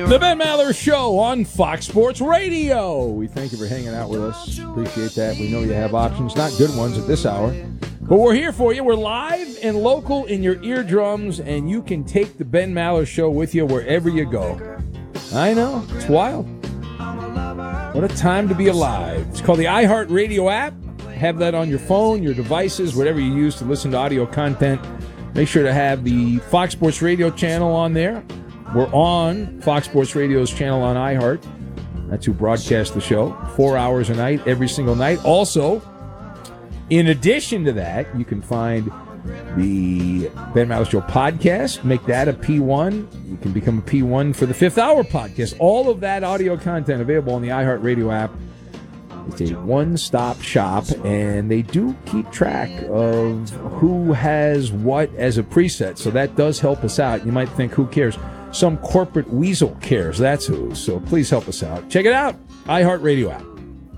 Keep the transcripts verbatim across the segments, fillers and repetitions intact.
The Ben Maller Show on Fox Sports Radio. We thank you for hanging out with us. Appreciate that. We know you have options, not good ones at this hour. But we're here for you. We're live and local in your eardrums, and you can take the Ben Maller Show with you wherever you go. I know. It's wild. What a time to be alive. It's called the iHeartRadio app. Have that on your phone, your devices, whatever you use to listen to audio content. Make sure to have the Fox Sports Radio channel on there. We're on Fox Sports Radio's channel on iHeart. That's who broadcasts the show. Four hours a night, every single night. Also, in addition to that, you can find the Ben Maller Show podcast. Make that a P one. You can become a P one for the Fifth Hour podcast. All of that audio content available on the iHeartRadio app. It's a one-stop shop, and they do keep track of who has what as a preset, so that does help us out. You might think, who cares? Some corporate weasel cares. That's who. So please help us out. Check it out. iHeartRadio app.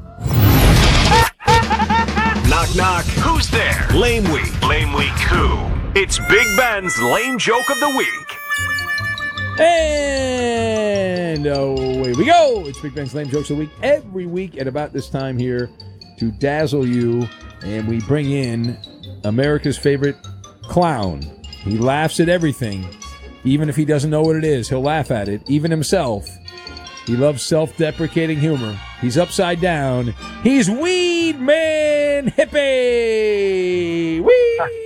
Knock, knock. Who's there? Lame Week. Lame Week who? It's Big Ben's Lame Joke of the Week. And away we go. It's Big Ben's Lame Jokes of the Week. Every week at about this time here to dazzle you. And we bring in America's favorite clown. He laughs at everything. Even if he doesn't know what it is, he'll laugh at it. Even himself. He loves self-deprecating humor. He's upside down. He's Weed Man Hippie. Wee!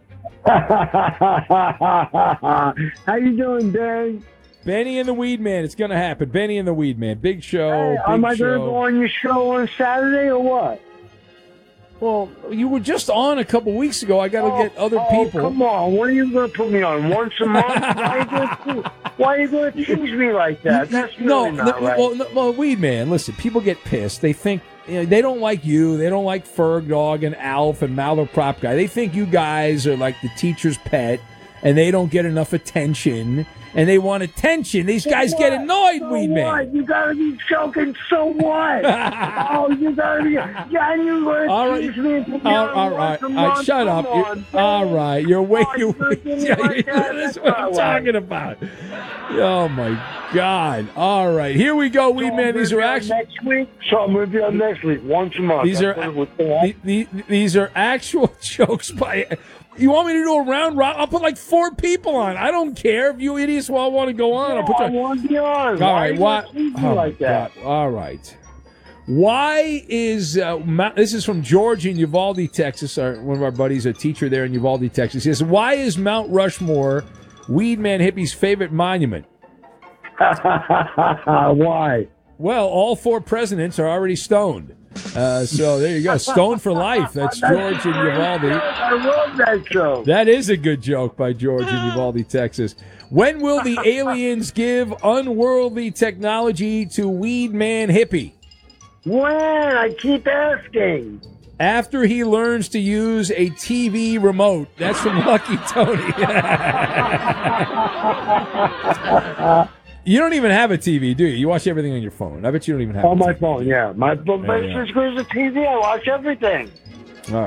How you doing, Dan? Benny and the Weed Man. It's going to happen. Benny and the Weed Man. Big show. Hey, big am I show. going to go on your show on Saturday or what? Well, you were just on a couple weeks ago. I got to oh, get other oh, people. Come on. When are you going to put me on? Once a month? Why are you going to tease me like that? That's really no, not no, right. Well, no, well, Weed Man, listen, people get pissed. They think, you know, they don't like you. They don't like Ferg Dog and Alf and Maller Prop Guy. They think you guys are like the teacher's pet, and they don't get enough attention, and they want attention. These guys so get annoyed, so Weed what? Man. You got to be joking, so what? oh, you got to be... Yeah, you going All to right. tease me and put me All, on all once right, a all month? right, shut Come up. on, You're, all right, you're way... Oh, you're gonna give me like that? That's That's what I'm not right. talking about. Oh, my God. All right, here we go, Weed So Man. I'm These gonna are be on actually... next week. So I'm going to be on next week, once a month. These are the- the- these are actual jokes by. You want me to do a round robin? I'll put like four people on. I don't care if you idiots all want to go on. I'll put I you. want to be on. All Why right, are you what? gonna tease me Oh, like my that? God. All right. Why is uh, Ma- this is from George in Uvalde, Texas? Our, one of our buddies, a teacher there in Uvalde, Texas. He says, "Why is Mount Rushmore Weed Man Hippie's favorite monument?" Why? Well, all four presidents are already stoned. Uh, so there you go. Stoned for life. That's George in Uvalde. I love that show. That is a good joke by George in Uvalde, Texas. When will the aliens give unworldly technology to Weed Man Hippie? When? I keep asking. After he learns to use a T V remote. That's from Lucky Tony. You don't even have a T V, do you? You watch everything on your phone. I bet you don't even have On a my T V. phone, yeah. My but Yeah, yeah. since there's a T V, I watch everything.